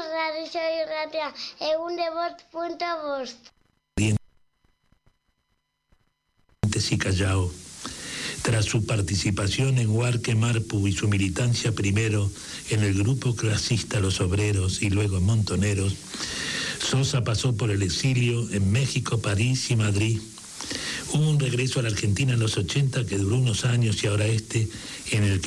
Radio Irratia, eundebot.bost. Y Callao. Tras su participación en Huarque Marpu y su militancia primero en el grupo clasista Los Obreros y luego en Montoneros, Sosa pasó por el exilio en México, París y Madrid. Hubo un regreso a la Argentina en los 80 que duró unos años y ahora en el que